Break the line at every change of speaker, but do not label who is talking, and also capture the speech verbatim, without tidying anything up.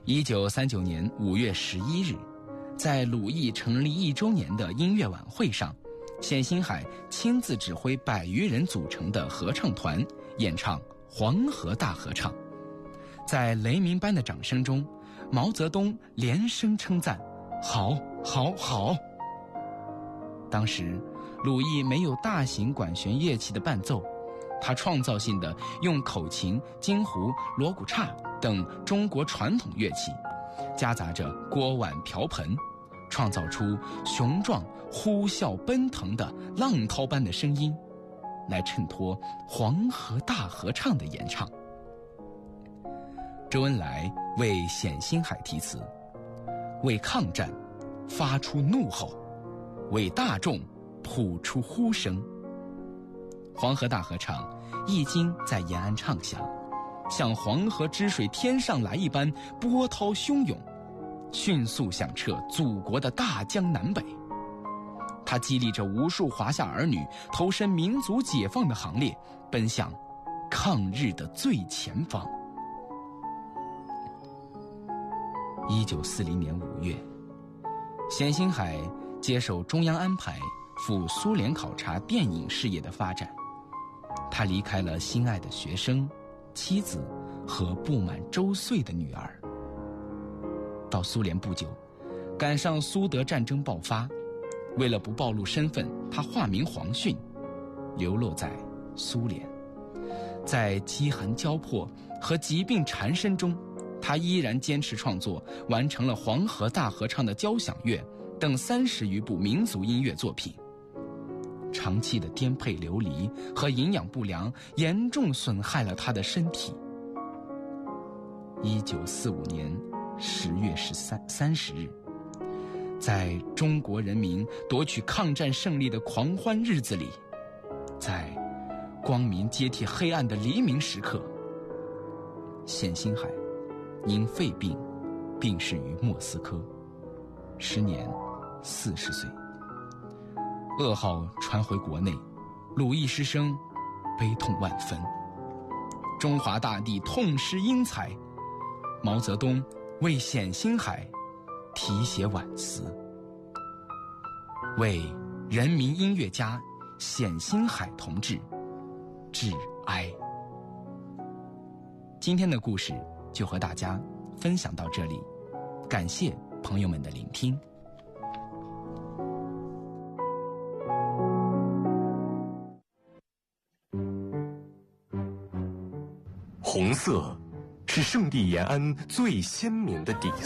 一九三九年五月十一日，在鲁艺成立一周年的音乐晚会上，冼星海亲自指挥百余人组成的合唱团演唱《黄河大合唱》。在雷鸣般的掌声中，毛泽东连声称赞：“好，好，好！”当时，鲁艺没有大型管弦乐器的伴奏，他创造性的用口琴、京胡、锣鼓叉等中国传统乐器，夹杂着锅碗瓢盆，创造出雄壮、呼啸、奔腾的浪涛般的声音，来衬托黄河大合唱的演唱。周恩来为冼星海题词，为抗战发出怒吼，为大众谱出呼声。黄河大合唱一经在延安唱响，像黄河之水天上来一般波涛汹涌，迅速响彻祖国的大江南北。它激励着无数华夏儿女投身民族解放的行列，奔向抗日的最前方。一九四零年五月，冼星海接受中央安排赴苏联考察电影事业的发展。他离开了心爱的学生、妻子和不满周岁的女儿。到苏联不久，赶上苏德战争爆发，为了不暴露身份，他化名黄训，流落在苏联。在饥寒交迫和疾病缠身中，他依然坚持创作，完成了《黄河大合唱》的交响乐等三十余部民族音乐作品。长期的颠沛流离和营养不良严重损害了他的身体。一九四五年十月十三三十日，在中国人民夺取抗战胜利的狂欢日子里，在光明接替黑暗的黎明时刻，冼星海因肺病病逝于莫斯科，时年四十岁。噩耗传回国内，鲁艺师生悲痛万分，中华大地痛失英才。毛泽东为冼星海题写挽词，为人民音乐家冼星海同志致哀。今天的故事就和大家分享到这里，感谢朋友们的聆听。
红色是圣地延安最鲜明的底色。